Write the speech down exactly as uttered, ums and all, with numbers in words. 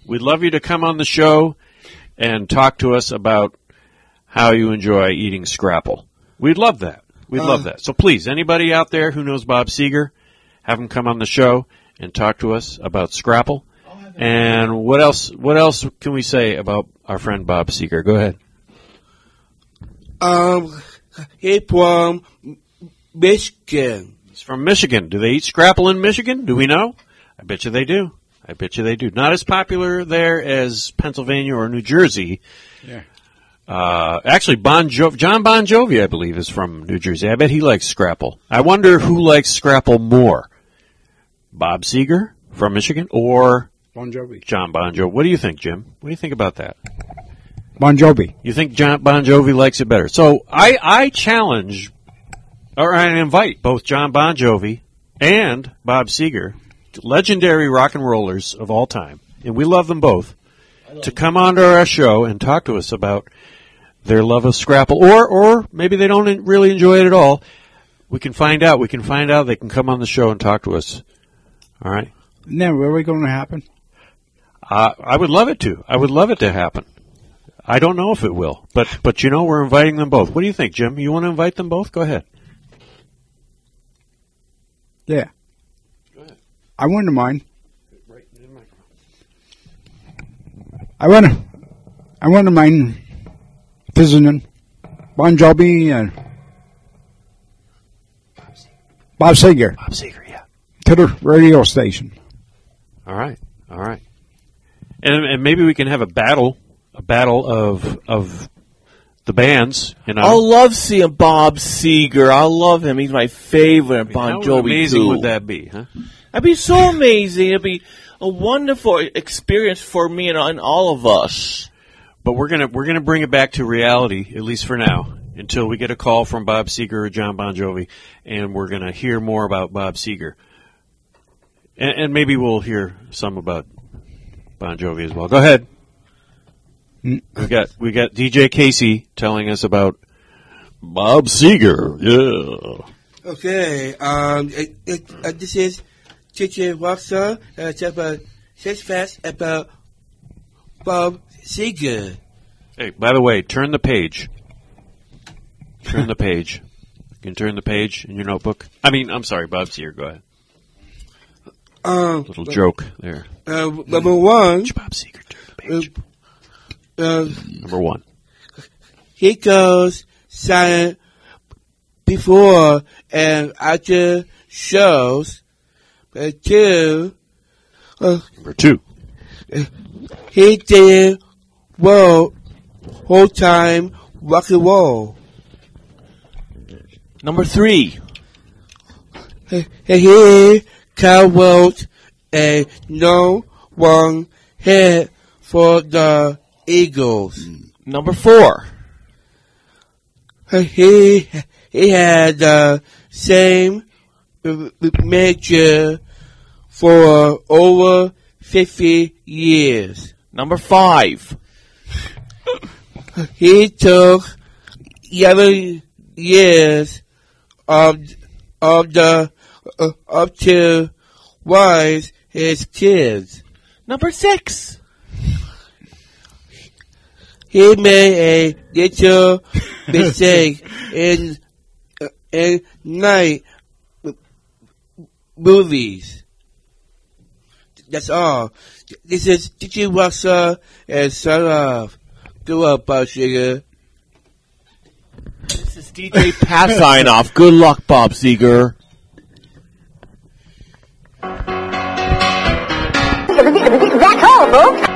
We'd love you to come on the show and talk to us about how you enjoy eating Scrapple. We'd love that. We'd uh, love that. So please, anybody out there who knows Bob Seger, have him come on the show and talk to us about Scrapple. And what else? What else can we say about our friend Bob Seger? Go ahead. Um, he's from Michigan. He's from Michigan. Do they eat Scrapple in Michigan? Do we know? I bet you they do. I bet you they do. Not as popular there as Pennsylvania or New Jersey. Yeah. Uh, actually, Bon jo- John Bon Jovi, I believe, is from New Jersey. I bet he likes Scrapple. I wonder who likes Scrapple more, Bob Seger from Michigan or Bon Jovi. John Bon Jovi. What do you think, Jim? What do you think about that? Bon Jovi. You think John Bon Jovi likes it better? So I, I challenge, or I invite both John Bon Jovi and Bob Seger, legendary rock and rollers of all time, and we love them both, to come onto our show and talk to us about their love of Scrapple, or or maybe they don't really enjoy it at all. We can find out. We can find out. They can come on the show and talk to us. All right? Now, really going to happen? Uh, I would love it to. I would love it to happen. I don't know if it will, but but you know, we're inviting them both. What do you think, Jim? You want to invite them both? Go ahead. Yeah. Go ahead. I wouldn't mind. I wouldn't. I wouldn't mind visiting Bon Jovi and Bob Seger. Bob Seger, yeah. To the radio station. All right. All right. And, and maybe we can have a battle. A battle of of the bands, you know. I love seeing Bob Seger. I love him. He's my favorite. I mean, Bon how Jovi amazing too. would that be, huh? That'd be so amazing. It'd be a wonderful experience for me and, and all of us. But we're gonna we're gonna bring it back to reality, at least for now, until we get a call from Bob Seger or John Bon Jovi, and we're gonna hear more about Bob Seger, and, and maybe we'll hear some about Bon Jovi as well. Go ahead. We got we got D J Casey telling us about Bob Seger. Yeah. Okay. Um. It, it, uh, this is D J Rockstar. Uh, talk about six facts about Bob Seger. Hey, by the way, turn the page. Turn the page. You can turn the page in your notebook. I mean, I'm sorry, Bob Seger. Go ahead. Um. Little joke there. Uh, number one. Bob Seger, turn the page. Uh, Uh, Number one. He goes silent before and after shows. Uh, two. Uh, Number two. Uh, he did well whole time rock and roll. Number three. Uh, he cowboat and no one hit for the Eagles. Number four. He he had the same manager for over fifty years. Number five. He took eleven years of of the uh, up to raise his kids. Number six. He made a little mistake in uh, in night movies. That's all. This is D J Rockstar and sign off. Go up, Bob Seger. This is D J Pat sign off. Good luck, Bob Seger. Back home, folks.